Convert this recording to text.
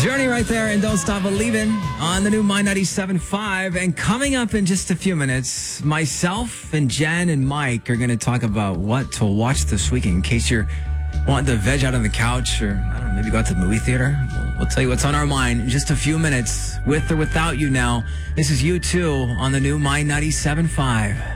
Journey right there, and Don't Stop Believin' on the new My 97.5. And coming up in just a few minutes, myself and Jen and Mike are going to talk about what to watch this weekend in case you're wanting to veg out on the couch or, I don't know, maybe go out to the movie theater. We'll tell you what's on our mind in just a few minutes, with or without you now. This is U2 on the new My 97.5.